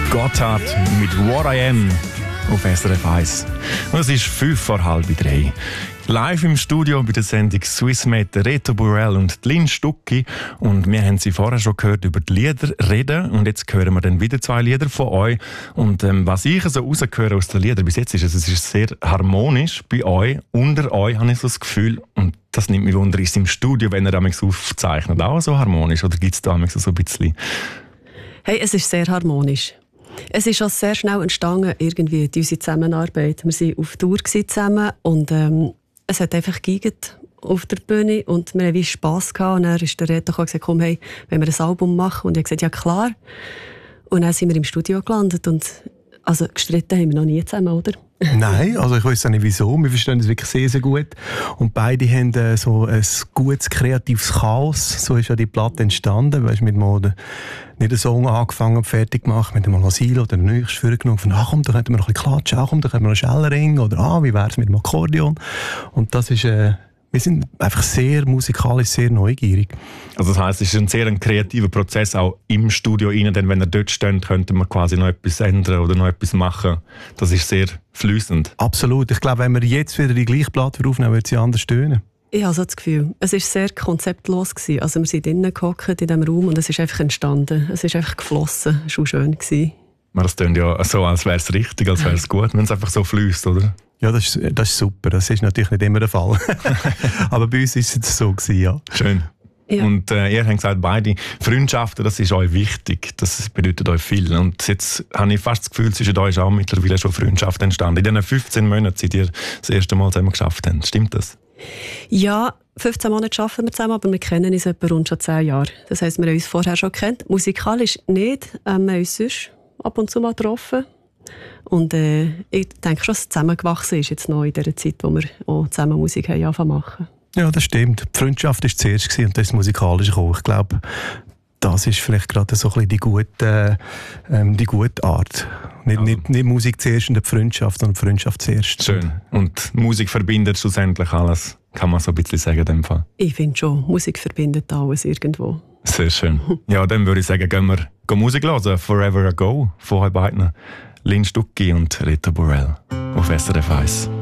Gotthard mit What I Am auf SRF 1. Und es ist 2:55. Live im Studio bei der Sendung Swissmate Reto Burrell und Lynn Stucki. Und wir haben sie vorher schon gehört über die Lieder reden. Und jetzt hören wir dann wieder 2 Lieder von euch. Und was ich so rausgehöre aus den Liedern bis jetzt ist, es ist sehr harmonisch bei euch. Unter euch habe ich so das Gefühl. Und das nimmt mich wunder, ist es im Studio, wenn ihr damals aufzeichnet, auch so harmonisch? Oder gibt es da so ein bisschen? Hey, es ist sehr harmonisch. Es ist auch sehr schnell entstanden, irgendwie unsere Zusammenarbeit. Wir waren auf Tour zusammen und es hat einfach geigert auf der Bühne und wir hatten wie Spass gehabt. Und dann ist der Reto gesagt, komm, hey, wenn wir ein Album machen? Und ich habe gesagt, ja klar. Und dann sind wir im Studio gelandet und also gestritten haben wir noch nie zusammen, oder? Nein, also ich weiß auch nicht wieso. Wir verstehen das wirklich sehr, sehr gut. Und beide haben so ein gutes, kreatives Chaos. So ist ja die Platte entstanden. Weißt, mit mal nicht einen Song angefangen und fertig gemacht, mit mal Asilo oder den nächsten vorgenommen. Von, komm, da könnten wir noch ein bisschen klatschen, komm, da könnten wir noch schneller ringen. Oder, wie wäre es mit dem Akkordeon? Und das ist, wir sind einfach sehr musikalisch, sehr neugierig. Also das heisst, es ist ein sehr kreativer Prozess auch im Studio rein, denn wenn ihr dort steht, könnte man quasi noch etwas ändern oder noch etwas machen. Das ist sehr fließend. Absolut. Ich glaube, wenn wir jetzt wieder die gleiche Platte aufnehmen, wird sie anders tönen. Ich habe so das Gefühl, es war sehr konzeptlos. Also wir sind drinnen gehockt in diesem Raum und es ist einfach entstanden. Es ist einfach geflossen. Es war auch schön. Das klingt ja so, als wäre es richtig, als wäre es gut, wenn es einfach so fließt, oder? Ja, das ist super. Das ist natürlich nicht immer der Fall. Aber bei uns war es so gewesen, ja. Schön. Ja. Und ihr habt gesagt, beide Freundschaften, das ist euch wichtig. Das bedeutet euch viel. Und jetzt habe ich fast das Gefühl, zwischen euch ist auch mittlerweile schon Freundschaft entstanden. In diesen 15 Monaten, seit ihr das erste Mal zusammen geschafft habt. Stimmt das? Ja, 15 Monate arbeiten wir zusammen, aber wir kennen uns etwa rund schon 10 Jahre. Das heisst, wir haben uns vorher schon gekannt. Musikalisch nicht. Wir haben uns sonst ab und zu mal getroffen. Und ich denke schon, dass es zusammengewachsen ist jetzt noch in der Zeit, wo wir auch zusammen Musik haben angefangen zu machen. Ja, das stimmt. Die Freundschaft war zuerst und das Musikalische gekommen. Ich glaube, das ist vielleicht gerade so ein bisschen die gute Art. Nicht Musik zuerst und die Freundschaft, sondern die Freundschaft zuerst. Schön. Und Musik verbindet schlussendlich alles, kann man so ein bisschen sagen in dem Fall. Ich finde schon, Musik verbindet alles irgendwo. Sehr schön. Ja, dann würde ich sagen, gehen wir Musik hören. Forever Ago von euch beiden. Lynn Stucki und Reto Burrell auf SRF 1.